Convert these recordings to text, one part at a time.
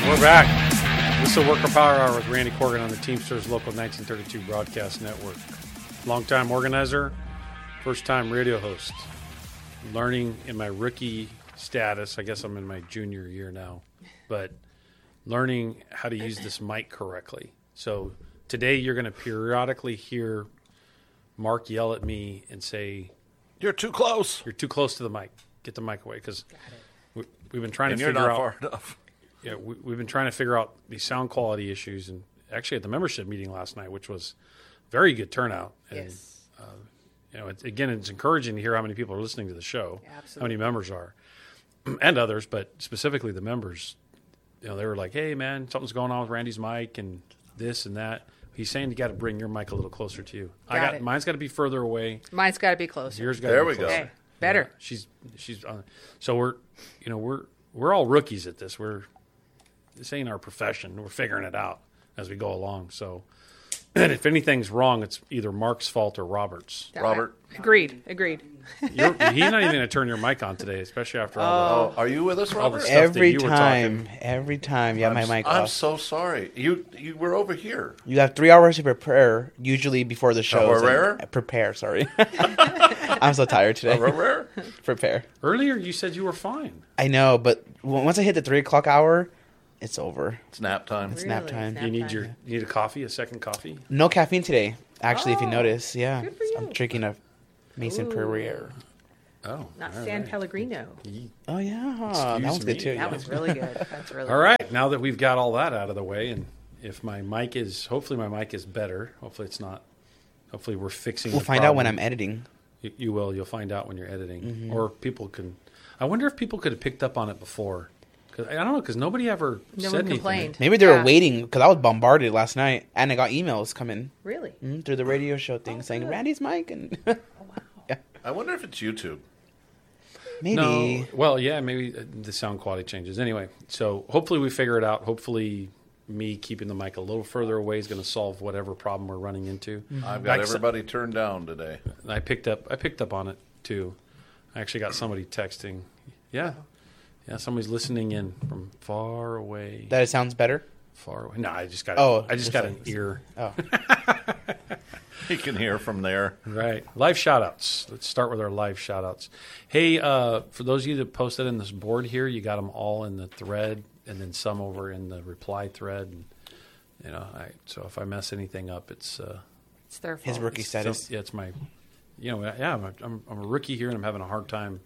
We're back. This is the Worker Power Hour with Randy Corgan on the Teamsters Local 1932 Broadcast Network. Longtime organizer, first-time radio host. Learning in my rookie status. I guess I'm in my junior year now. But learning how to use this mic correctly. So today you're going to periodically hear Mark yell at me and say, "You're too close. You're too close to the mic. Get the mic away." Because we've been trying to You're figure not out. far enough. Yeah, we've been trying to figure out these sound quality issues, and actually at the membership meeting last night, which was very good turnout. And, Yes. it's encouraging to hear how many people are listening to the show, Absolutely. how many members are, and others, but specifically the members. They were like, "Hey, man, something's going on with Randy's mic and this and that." He's saying you got to bring your mic a little closer to you. Got it. Mine's got to be further away. Mine's got to be closer. Yours got There to be we go. closer. Okay, better. Yeah, she's on. So we're all rookies at this. This ain't our profession. We're figuring it out as we go along. So, and if anything's wrong, it's either Mark's fault or Robert's. Robert. Agreed. He's not even going to turn your mic on today, especially after all Oh, are you with us, Robert? stuff that Every you were time, you have my mic I'm off. so sorry. You were over here. You have 3 hours to prepare, usually before the show. Prepare? Sorry. I'm so tired today. Rare? Prepare. the earlier you said you were fine. I know, but once I hit the 3 o'clock hour, it's over. It's nap time. It's nap time. You need a coffee, a second coffee. No caffeine today, actually, if you Oh, notice. Yeah. good for you. I'm drinking a Mason Ooh. Perrier. Oh, Not all San right. Pellegrino. Oh, yeah. Excuse That was me. good, too. That yeah. was really good. That's really All right, now that we've got all that out of the way, and if my mic is, hopefully my mic is better. Hopefully it's not. Hopefully we're fixing. We'll the find out when problem. I'm editing. You will. You'll find out when you're editing, Mm-hmm. or people can. I wonder if people could have picked up on it before. Cause, I don't know, because nobody ever No said one anything. complained. Maybe they Yeah. were waiting, because I was bombarded last night, and I got emails coming Really? through the radio show thing saying, good. Randy's mic, and I wonder if it's YouTube. maybe. No, well, yeah, maybe the sound quality changes. Anyway, so hopefully we figure it out. Hopefully, me keeping the mic a little further away is going to solve whatever problem we're running into. I've got Like, everybody turned down today. I picked up on it too. I actually got somebody texting. Yeah, somebody's listening in from far away. That it sounds better? Far away. No, I just got. Oh, I just got an ear. Oh. You can hear from there. Right. Live shout-outs. Let's start with our live shout-outs. Hey, for those of you that posted in this board here, you got them all in the thread and then some over in the reply thread. And, so if I mess anything up, it's It's their fault. His rookie status. it's my, I'm a rookie here and I'm having a hard time,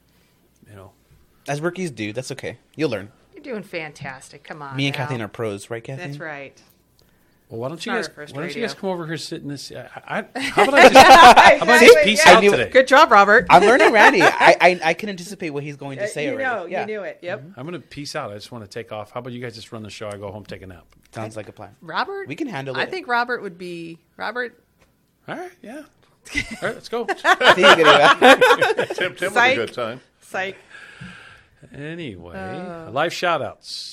As rookies do, that's okay. You'll learn. You're doing fantastic. Come on. Me and now. Kathleen are pros, right, Kathleen? That's right. Well, why don't you not guys? our first Why don't you radio. guys come over here, sit in this? How about I just peace I out knew- today? Good job, Robert. I'm learning Randy. I can anticipate what he's going to say you already. know, Yeah. you knew it. Yep. I'm going to peace out. I just want to take off. How about you guys just run the show? I go home, take a nap. Sounds like a plan. Robert? We can handle I it. think Robert would be... Robert? All right, yeah. All right, let's go. I think you can do that. Tim with a Psych. good time. Psych. Anyway, live shout-outs.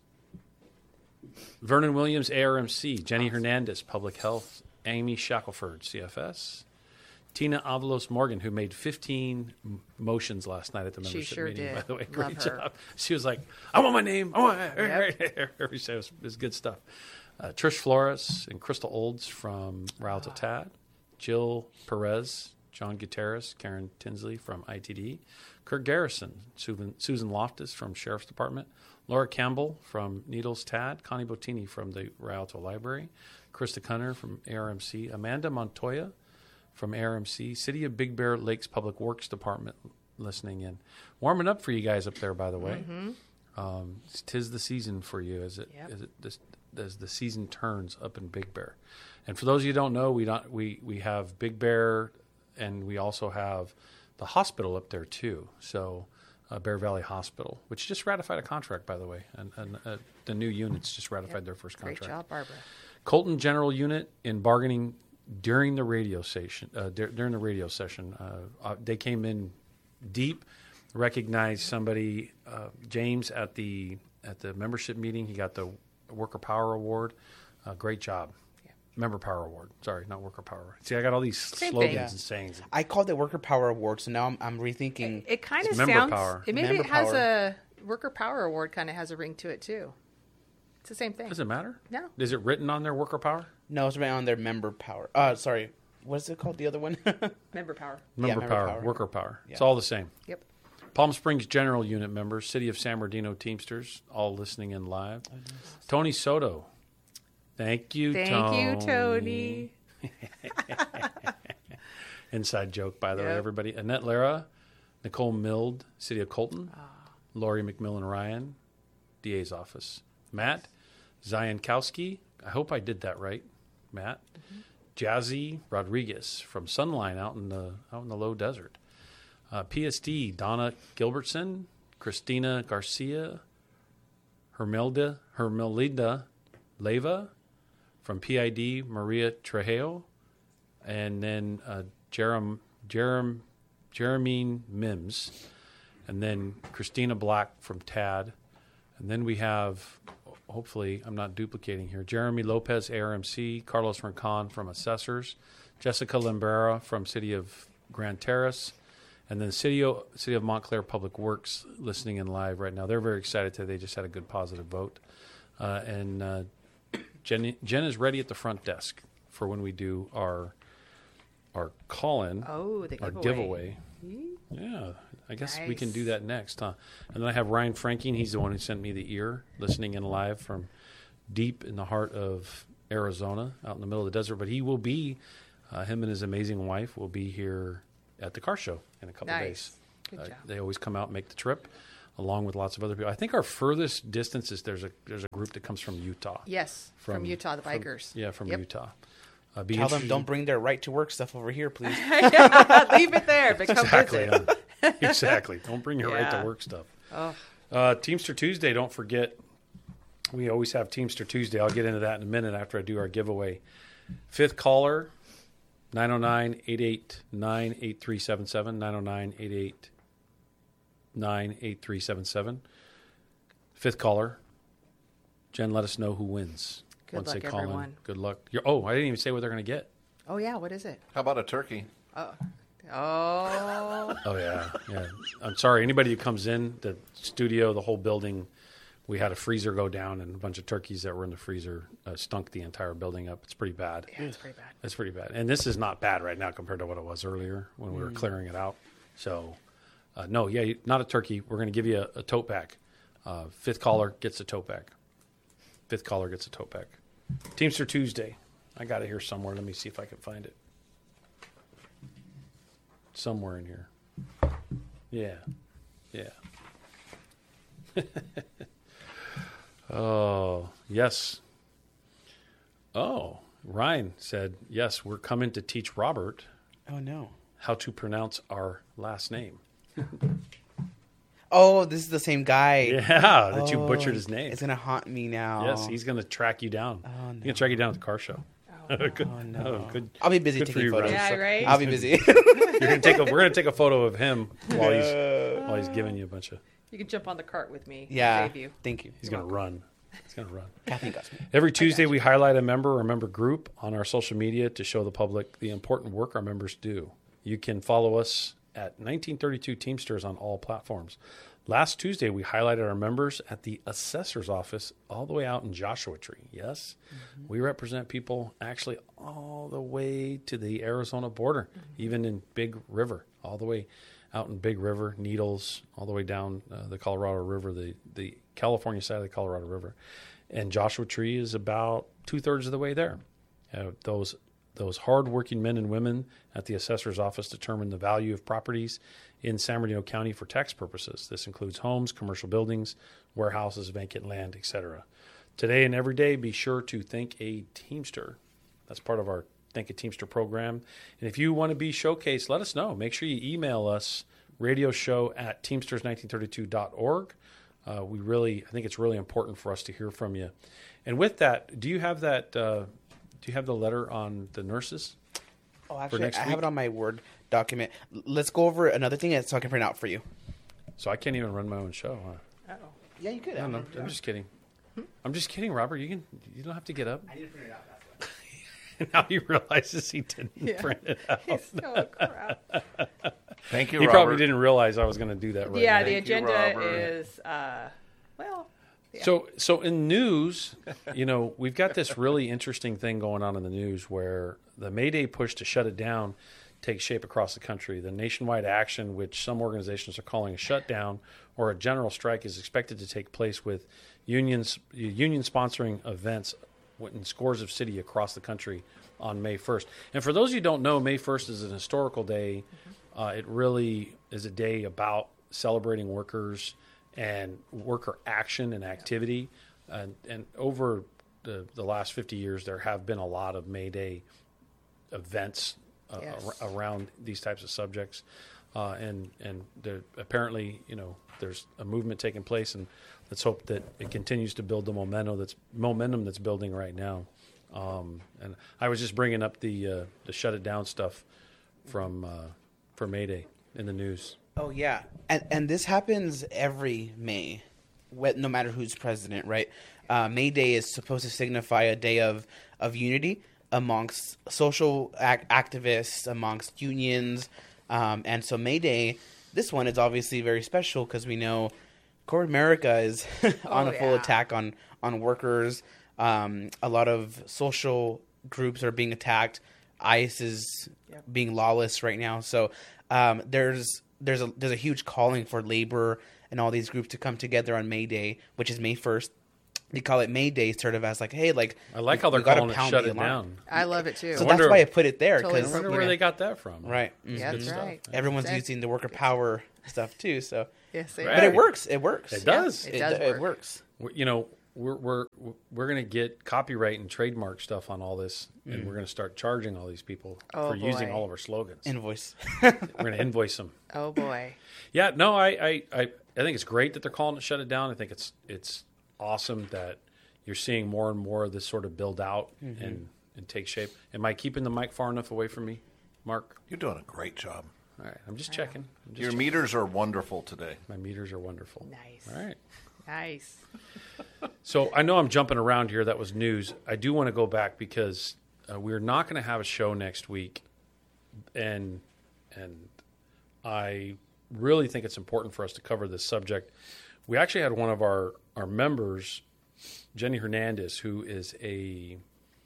Vernon Williams, ARMC. Jenny Hernandez, Public Health. Amy Shackelford, CFS. Tina Avalos Morgan, who made 15 motions last night at the membership sure meeting, did. by the way. Love Great her. job. She was like, I want my name. I want every show. It was good stuff. Trish Flores and Crystal Olds from Rialto TAD. Jill Perez, John Gutierrez, Karen Tinsley from ITD. Kirk Garrison, Susan Loftus from Sheriff's Department. Laura Campbell from Needles TAD. Connie Bottini from the Rialto Library. Krista Cunner from ARMC. Amanda Montoya from ARMC. City of Big Bear Lakes Public Works Department listening in. Warming up for you guys up there, by the way. Tis the season for you as the season turns up in Big Bear. And for those of you who don't know, we have Big Bear, and we also have the hospital up there too. So Bear Valley Hospital, which just ratified a contract, by the way, and the new units just ratified their first Great contract. job, Barbara. Colton General Unit in bargaining during the radio session. They came in deep, recognized somebody, James at the membership meeting. He got the Worker Power Award. Great job. Member Power Award. Sorry, not Worker Power. See, I got all these Same slogans thing. and sayings. I called it Worker Power Award, so now I'm rethinking. It kind of It's member sounds... power. Maybe Member it has power. a... Worker Power Award kind of has a ring to it, too. It's the same thing. Does it matter? No. Is it written on their worker power? No, it's right on their member power. Sorry. What is it called? The other one? Member power. Member member power, power. worker power. It's Yeah. all the same. Yep. Palm Springs General Unit members, City of San Bernardino Teamsters, all listening in live. Tony Soto. Thank you, Thank you, Tony. Inside joke, by the way, Yep. everybody. Annette Lara, Nicole Mild, City of Colton. Lori McMillan Ryan, DA's office. Matt Ziankowski. I hope I did that right, Matt. Jazzy Rodriguez from Sunline out in the low desert. PSD Donna Gilbertson, Christina Garcia, Hermelinda Leva from PID Maria Trejo, and then Jeremine Mims, and then Christina Black from TAD, and then we have, hopefully I'm not duplicating here, Jeremy Lopez ARMC, Carlos Rincon from Assessors, Jessica Limbrera from City of Grand Terrace, and then City of Montclair Public Works listening in live right now. They're very excited today. They just had a good positive vote. And Jen is ready at the front desk for when we do our call-in, Oh, the our giveaway. giveaway. Yeah, I guess we can Nice. do that next, huh? And then I have Ryan Franking. He's the one who sent me the ear, listening in live from deep in the heart of Arizona, out in the middle of the desert. But he will be, him and his amazing wife will be here at the car show in a couple of days. Nice. Good job. They always come out and make the trip, along with lots of other people. I think our furthest distance is there's a group that comes from Utah. Yes, from Utah, the bikers. From Yep. Utah. Tell them don't bring their right to work stuff over here, please. Leave it there, but come Exactly. visit. Exactly. Don't bring your right to Yeah. work stuff. Oh, Teamster Tuesday, don't forget. We always have Teamster Tuesday. I'll get into that in a minute after I do our giveaway. Fifth caller, 909-889-8377, 909-889-8377. Fifth caller. Jen, let us know who wins. Good once luck, they call everyone. in. Good luck. I didn't even say what they're going to get. oh yeah. What is it? How about a turkey? Oh, Oh, yeah. I'm sorry. Anybody who comes in, the studio, the whole building, we had a freezer go down and a bunch of turkeys that were in the freezer stunk the entire building up. It's pretty bad. yeah, it's pretty bad. It's pretty bad. And this is not bad right now compared to what it was earlier when we were clearing it out. So, no, not a turkey. We're going to give you a tote bag. Fifth caller gets a tote bag. Fifth caller gets a tote bag. Teamster Tuesday. I got it here somewhere. Let me see if I can find it. Somewhere in here. Yeah. Oh, yes. Oh, Ryan said, yes, we're coming to teach Robert Oh, no. how to pronounce our last name. Oh, this is the same guy. Yeah, that you butchered his name. It's going to haunt me now. Yes, he's going to trrack you down. Oh, He's going to track you down at the car show. Good. Oh, no. Good. I'll be busy Good for taking you, photos. Ryan. Yeah, right. I'll be busy. We're going to take a photo of him while he's giving you a bunch of. You can jump on the cart with me. Yeah. Save you. Thank you. He's going to run. He's going to run. Kathleen got me. Every Tuesday, we highlight a member or a member group on our social media to show the public the important work our members do. You can follow us at 1932 Teamsters on all platforms. Last Tuesday, we highlighted our members at the assessor's office all the way out in Joshua Tree. Yes, we represent people actually all the way to the Arizona border, even in Big River, all the way out in Big River, Needles, all the way down the Colorado River, the California side of the Colorado River. And Joshua Tree is about 2/3 of the way there. Those hardworking men and women at the assessor's office determine the value of properties in San Bernardino County for tax purposes. This includes homes, commercial buildings, warehouses, vacant land, etc. Today and every day, be sure to thank a Teamster. That's part of our Thank a Teamster program. And if you want to be showcased, let us know. Make sure you email us, radioshow@teamsters1932.org. I think it's really important for us to hear from you. And with that, do you have that? Do you have the letter on the nurses? Oh, actually, next I week? have it on my Word document. Let's go over another thing so I can print out for you. So I can't even run my own show, huh? Oh. Yeah, you could. No, I'm just kidding. I'm just kidding, Robert. You don't have to get up. I didn't print it out. That's why. Now he realizes he didn't print it out. Oh, crap. Thank you, He Robert. probably didn't realize I was going to do that right Yeah, now. the Thank you, agenda Robert. is, So in news, we've got this really interesting thing going on in the news where the May Day push to shut it down takes shape across the country. The nationwide action, which some organizations are calling a shutdown or a general strike, is expected to take place with union sponsoring events in scores of cities across the country on May 1st. And for those of you who don't know, May 1st is an historical day. It really is a day about celebrating workers and worker action and activity. And over the last 50 years, there have been a lot of May Day events around these types of subjects. And apparently, there's a movement taking place, and let's hope that it continues to build the momentum that's building right now. And I was just bringing up the shut it down stuff for May Day in the news. Oh yeah, and this happens every May, no matter who's president, right? May Day is supposed to signify a day of unity amongst social activists, amongst unions, and so May Day, this one is obviously very special because we know corporate America is on a full attack on workers. A lot of social groups are being attacked. ICE is being lawless right now, so there's a huge calling for labor and all these groups to come together on May Day, which is May 1st. They call it May Day, sort of as like, hey, like I like how they're calling it "Shut It Down." I love it too. So that's why I put it there. Totally I wonder where they got that from. Right. Yeah, that's right. Everyone's using the worker power stuff too. So yes, Right. but it works. It works. It does. It does It work. works. We're going to get copyright and trademark stuff on all this, and we're going to start charging all these people for using boy. all of our slogans. Invoice. We're going to invoice them. Oh boy. Yeah, no, I think it's great that they're calling it "Shut It Down." I think it's awesome that you're seeing more and more of this sort of build out and take shape. Am I keeping the mic far enough away from me, Mark? You're doing a great job. All right, I'm just checking. Your meters are wonderful today. My meters are wonderful. Nice. All right. Nice. So I know I'm jumping around here. That was news. I do want to go back because we're not going to have a show next week, and I really think it's important for us to cover this subject. We actually had one of our members, Jenny Hernandez, who is a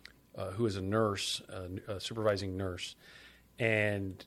nurse, a supervising nurse, and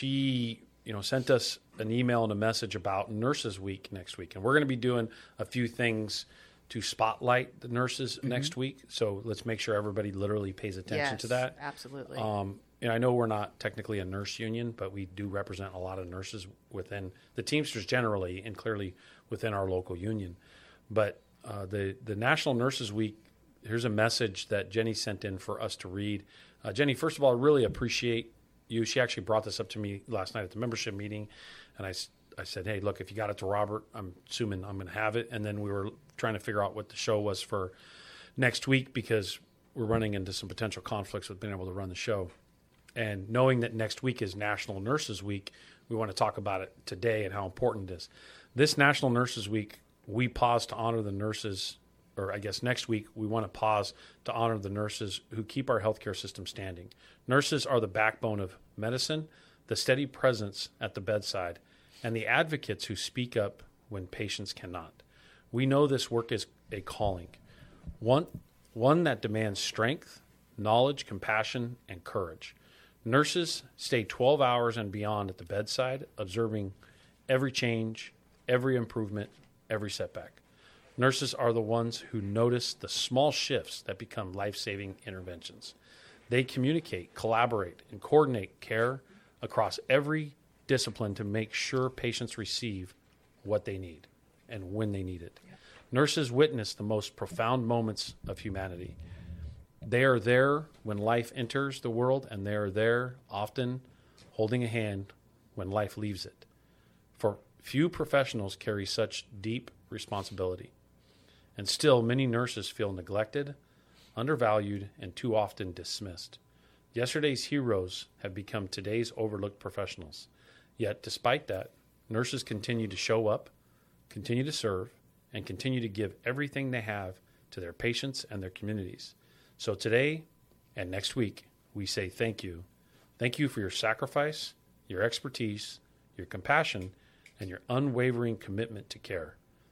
she sent us an email and a message about Nurses Week next week, and we're going to be doing a few things to spotlight the nurses next week. So let's make sure everybody literally pays attention to that. Absolutely. And I know we're not technically a nurse union, but we do represent a lot of nurses within the Teamsters generally, and clearly within our local union. But the National Nurses Week, here's a message that Jenny sent in for us to read. Jenny, first of all, I really appreciate you. She actually brought this up to me last night at the membership meeting, and I said, hey, look, if you got it to Robert, I'm assuming I'm going to have it. And then we were trying to figure out what the show was for next week because we're running into some potential conflicts with being able to run the show. And knowing that next week is National Nurses Week, we want to talk about it today and how important it is. This National Nurses Week, we pause to honor the nurses, or I guess next week we want to pause to honor the nurses who keep our healthcare system standing. Nurses are the backbone of medicine, the steady presence at the bedside, and the advocates who speak up when patients cannot. We know this work is a calling, one that demands strength, knowledge, compassion, and courage. Nurses stay 12 hours and beyond at the bedside, observing every change, every improvement, every setback. Nurses are the ones who notice the small shifts that become life-saving interventions. They communicate, collaborate, and coordinate care across every discipline to make sure patients receive what they need and when they need it. Yeah. Nurses witness the most profound moments of humanity. They are there when life enters the world, and they are there often holding a hand when life leaves it. For few professionals carry such deep responsibility. And still, many nurses feel neglected, undervalued, and too often dismissed. Yesterday's heroes have become today's overlooked professionals. Yet, despite that, nurses continue to show up, continue to serve, and continue to give everything they have to their patients and their communities. So today and next week, we say thank you. Thank you for your sacrifice, your expertise, your compassion, and your unwavering commitment to care.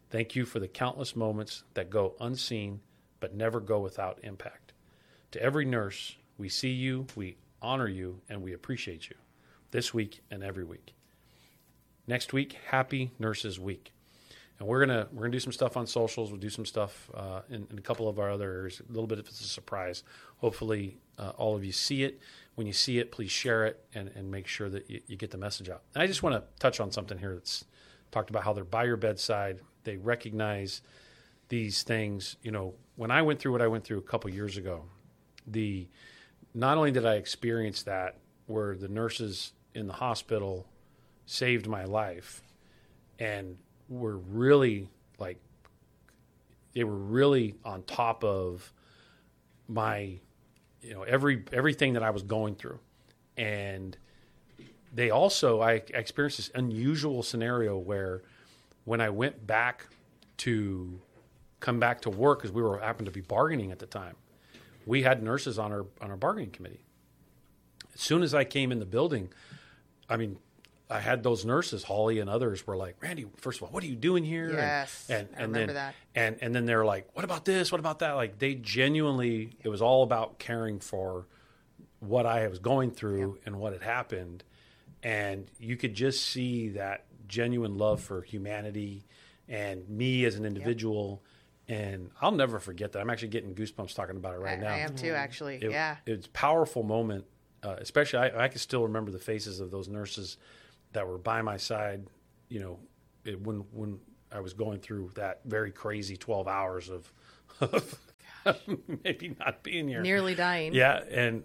Thank you for the countless moments that go unseen but never go without impact. To every nurse, we see you, we honor you, and we appreciate you this week and every week. Next week, Happy Nurses Week. And we're gonna do some stuff on socials. We'll do some stuff in a couple of our other areas. A little bit of it's a surprise. Hopefully, all of you see it. When you see it, please share it and make sure that you get the message out. And I just want to touch on something here that's talked about how they're by your bedside. They recognize these things. You know, when I went through what I went through a couple years ago, not only did I experience that, where the nurses in the hospital saved my life and were really they were really on top of my, everything that I was going through. And they also, I experienced this unusual scenario where when I went back to come back to work, because happened to be bargaining at the time, we had nurses on our bargaining committee. As soon as I came in the building, I had those nurses, Holly and others, were like, Randy, first of all, what are you doing here? Yes, I remember that. And then they're like, what about this? What about that? Like, they genuinely, it was all about caring for what I was going through and what had happened. And you could just see that genuine love for humanity and me as an individual. And I'll never forget that. I'm actually getting goosebumps talking about it right now. I am too, actually. It's a powerful moment. Especially, I can still remember the faces of those nurses that were by my side, when I was going through that very crazy 12 hours of maybe not being here, nearly dying. Yeah, and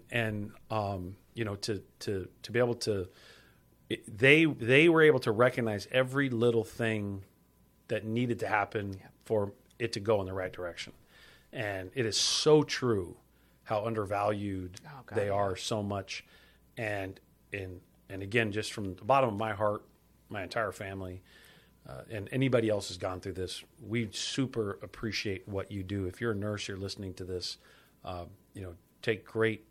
to be able to, they were able to recognize every little thing that needed to happen for it to go in the right direction, and it is so true how undervalued they are so much, and again, just from the bottom of my heart, my entire family, and anybody else has gone through this, we super appreciate what you do. If you're a nurse, you're listening to this, take great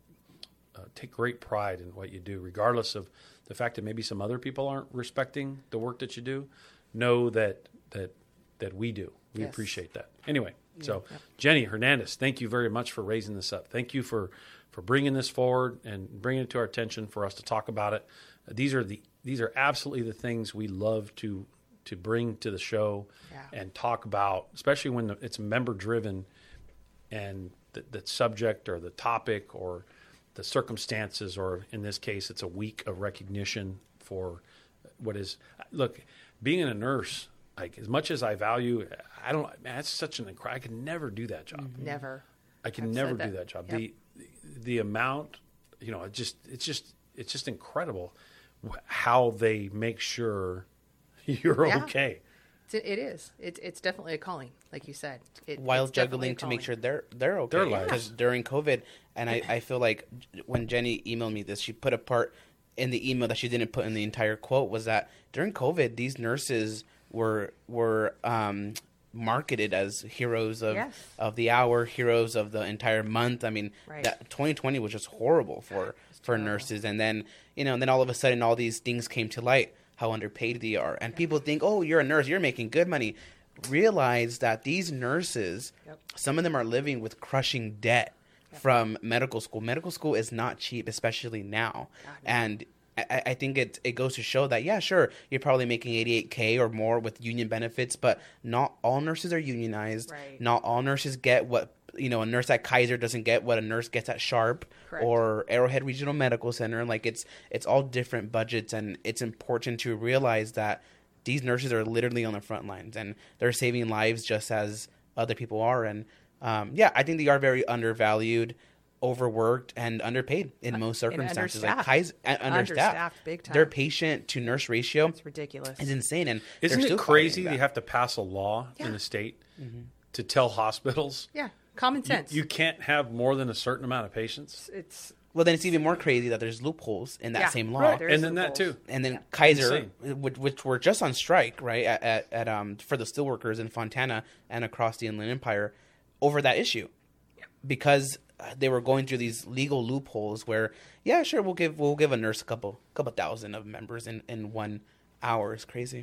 pride in what you do, regardless of the fact that maybe some other people aren't respecting the work that you do. Know that we do. We appreciate that. Anyway, so Jenny Hernandez, thank you very much for raising this up. Thank you for bringing this forward and bringing it to our attention for us to talk about it. These are absolutely the things we love to bring to the show and talk about, especially when it's member driven and the subject or the topic or the circumstances, or in this case, it's a week of recognition for what is. Look, being a nurse, like, as much as I value, it's such an incredible. I could never do that job. Never. I can never do that job. Yep. The amount, it's just incredible how they make sure you're okay. It is. It's definitely a calling, like you said. While juggling to make sure they're okay. Their lives. Because during COVID, and I feel like when Jenny emailed me this, she put a part in the email that she didn't put in the entire quote, was that during COVID, these nurses were marketed as heroes of the hour, heroes of the entire month. I mean, that 2020 was just horrible for nurses. And then, then all of a sudden all these things came to light, how underpaid they are. And people think, oh, you're a nurse, you're making good money. Realize that these nurses, some of them are living with crushing debt from medical school. Medical school is not cheap, especially now. And I think it goes to show that, yeah, sure, you're probably making $88K or more with union benefits, but not all nurses are unionized. Right. Not all nurses get what, a nurse at Kaiser doesn't get what a nurse gets at Sharp. Correct. Or Arrowhead Regional Medical Center. Like, it's all different budgets, and it's important to realize that these nurses are literally on the front lines, and they're saving lives just as other people are. And I think they are very undervalued, overworked, and underpaid in most circumstances. Understaffed. Like understaffed, big time. Their patient to nurse ratio, it's ridiculous. is insane. And isn't they're it still crazy fighting they have to pass a law in the state to tell hospitals? Yeah, common sense. You can't have more than a certain amount of patients. It's Well, then it's even more crazy that there's loopholes in that same law. There And is then that loopholes. too. And then Kaiser, which were just on strike, right, at for the steelworkers in Fontana and across the Inland Empire over that issue, because they were going through these legal loopholes where, yeah, sure, we'll give a nurse a couple thousand of members in 1 hour. It's crazy.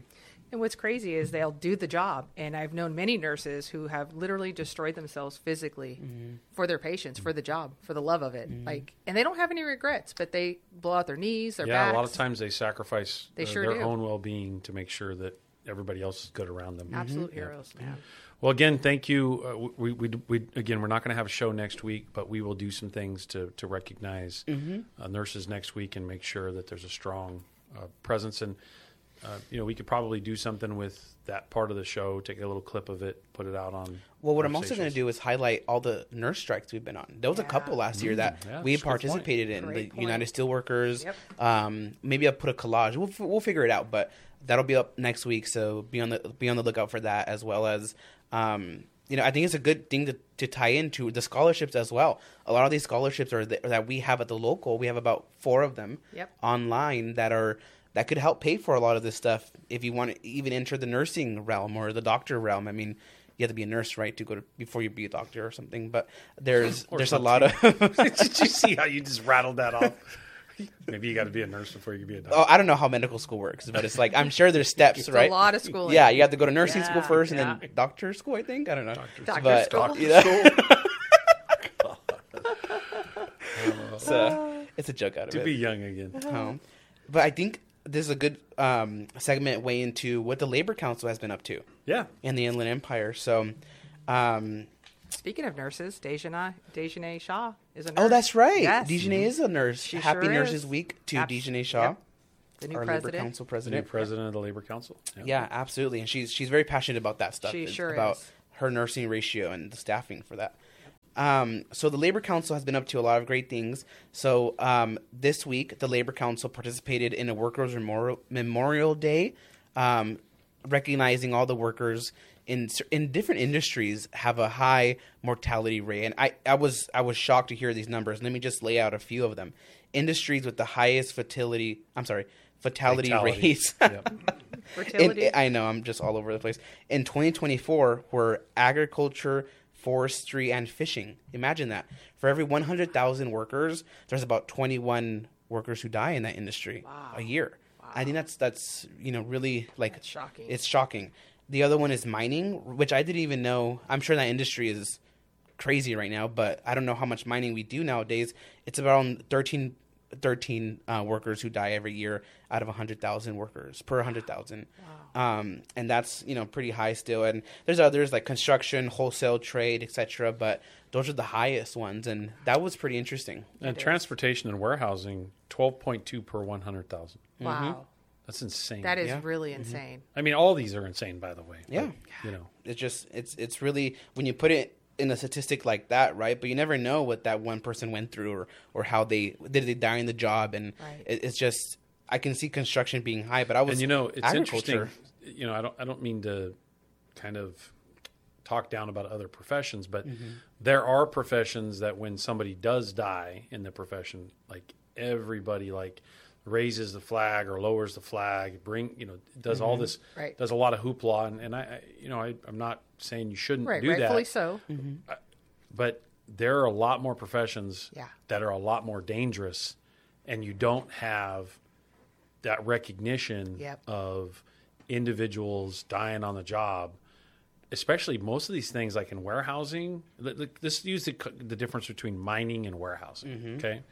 And what's crazy is they'll do the job. And I've known many nurses who have literally destroyed themselves physically for their patients, for the job, for the love of it. And they don't have any regrets, but they blow out their knees, their backs. A lot of times they sacrifice They sure their do. own well-being to make sure that everybody else is good around them. Absolute heroes, man. Well, again, thank you. We're not going to have a show next week, but we will do some things to recognize nurses next week and make sure that there's a strong presence. And we could probably do something with that part of the show, take a little clip of it, put it out on. Well, what I'm also going to Conversations. do is highlight all the nurse strikes we've been on. There was a couple last year that we that's a good point. participated in. Great The point. United Steelworkers. Yep. Maybe I'll put a collage. We'll figure it out, but that'll be up next week. So be on the lookout for that, as well as I think it's a good thing to tie into the scholarships as well. A lot of these scholarships that we have at the local. We have about 4 of them online that could help pay for a lot of this stuff. If you want to even enter the nursing realm or the doctor realm, I mean, you have to be a nurse, right, to go before you be a doctor or something. But there's a lot of. Did you see how you just rattled that off? Maybe you got to be a nurse before you can be a doctor. Oh, I don't know how medical school works, but it's like I'm sure there's steps, It's right? a lot of schooling. Yeah, you have to go to nursing school Yeah, first, yeah. and then doctor school. I think I don't know. Doctor school. So it's a joke out of To it. be young again. But I think this is a good segment way into what the Labor Council has been up to Yeah. in the Inland Empire. So, Speaking of nurses, Dejanay Shaw is a nurse. oh, that's right. Yes. Dejanay is a nurse. She Happy sure Nurses is. Week to Abs- Dejanay Shaw, Yep. The new our Labor president. Council The new president. president of the Labor Council. Yeah, absolutely. And she's very passionate about that stuff. She sure about is. her nursing ratio and the staffing for that. So the Labor Council has been up to a lot of great things. So this week, the Labor Council participated in a Workers' Memorial Day, recognizing all the workers in different industries have a high mortality rate. And I was shocked to hear these numbers. Let me just lay out a few of them. Industries with the highest fatality rates. Yep. Fertility. I know, I'm just all over the place. In 2024, were agriculture, forestry, and fishing. Imagine that. For every 100,000 workers, there's about 21 workers who die in that industry a year. I think that's really like That's shocking. It's shocking. The other one is mining, which I didn't even know. I'm sure that industry is crazy right now, but I don't know how much mining we do nowadays. It's around 13 workers who die every year out of 100,000 workers per 100,000. And that's pretty high still. And there's others like construction, wholesale trade, etc. But those are the highest ones, and that was pretty interesting. And transportation and warehousing, 12.2 per 100,000. Wow. That's insane. That is Yeah. really insane. I mean, all these are insane, by the way. Yeah. But, It's really when you put it in a statistic like that, right? But you never know what that one person went through or how they die in the job, and Right. it's just I can see construction being high, but I was and it's agriculture. interesting. I don't mean to kind of talk down about other professions, but there are professions that when somebody does die in the profession, like everybody raises the flag or lowers the flag, does all this, Right. does a lot of hoopla, and I'm not saying you shouldn't Right. do Rightfully that, so. but there are a lot more professions Yeah. that are a lot more dangerous, and you don't have that recognition Yep. of individuals dying on the job, especially most of these things like in warehousing. Let's use the difference between mining and warehousing. Okay,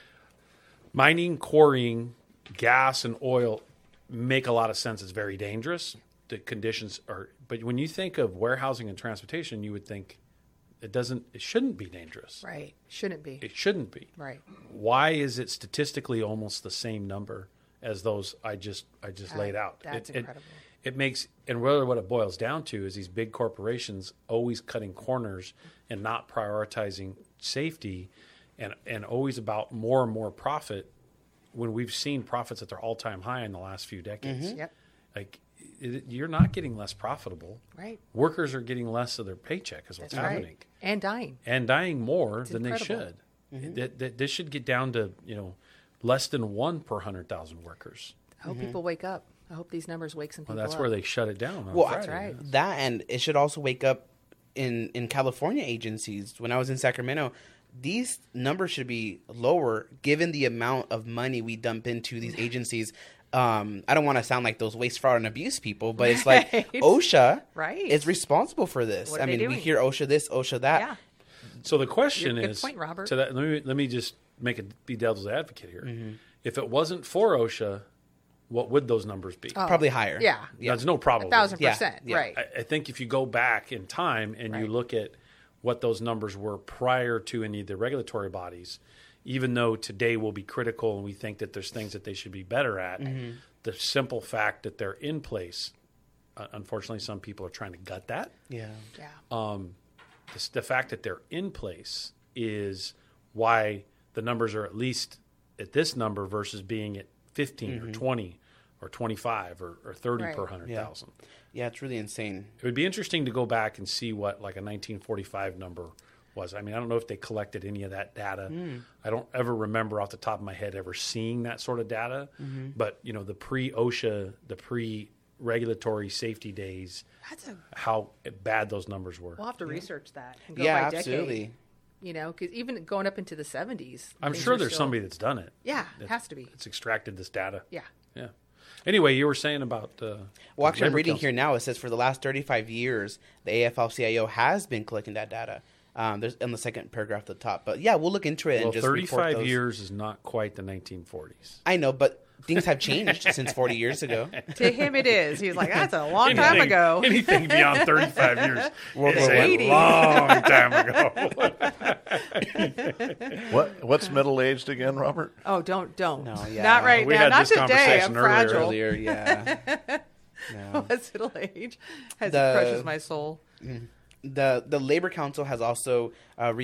mining, quarrying, gas and oil make a lot of sense. It's very dangerous. The conditions are, but when you think of warehousing and transportation, you would think it shouldn't be dangerous. Right. Shouldn't be. It shouldn't be. Right. Why is it statistically almost the same number as those I just laid out? That's incredible. It makes, and really what it boils down to is these big corporations always cutting corners and not prioritizing safety, and always about more and more profit, when we've seen profits at their all-time high in the last few decades. Yep. You're not getting less profitable. Right. Workers are getting less of their paycheck is what's That's happening. right. And dying. And dying more than incredible. they should. This should get down to less than 1 per 100,000 workers. I hope people wake up. I hope these numbers wake some people Well, that's up. where they shut it down on Well, Friday. That's right. that, and it should also wake up in California agencies. When I was in Sacramento, these numbers should be lower given the amount of money we dump into these agencies. I don't want to sound like those waste, fraud, and abuse people, but it's like Right. OSHA Right. is responsible for this. What are I they mean, we doing? hear OSHA this, OSHA that. Yeah. So the question Good is, point, Robert. to that, let me just be devil's advocate here. Mm-hmm. If it wasn't for OSHA, what would those numbers be? Oh, Probably higher. Yeah. There's no problem. 1,000%. Yeah. Right. I think if you go back in time and you Right. look at what those numbers were prior to any of the regulatory bodies, even though today will be critical and we think that there's things that they should be better at, the simple fact that they're in place, unfortunately, some people are trying to gut that. Yeah. Yeah. The fact that they're in place is why the numbers are at least at this number versus being at 15 or 20 or 25 or 30 Right. per 100,000. Yeah, it's really insane. It would be interesting to go back and see what like a 1945 number was. I mean, I don't know if they collected any of that data. I don't ever remember off the top of my head ever seeing that sort of data. But, you know, the pre-OSHA, the pre-regulatory safety days, That's a. how bad those numbers were. We'll have to research that and go Yeah, by decade. absolutely. You know, because even going up into the 70s. I'm things sure are there's still- somebody that's done it. Yeah, it has to be. It's extracted this data. Yeah. Yeah. Anyway, you were saying about. Well, actually, I'm Labor reading Council. here now. It says for the last 35 years, the AFL-CIO has been collecting that data. There's in the second paragraph at the top. But yeah, we'll look into it Well, and just report 35 those. years is not quite the 1940s. I know, but things have changed since 40 years ago. To him, it is. He's like, that's a long time ago. Anything beyond 35 years World is War a 80. long time ago. What's middle aged again, Robert? Oh, don't. No, yeah. Not right We now. had Not this today. conversation I'm fragile. Earlier, yeah. No. What's middle age? As The- it crushes my soul. The Labor Council has also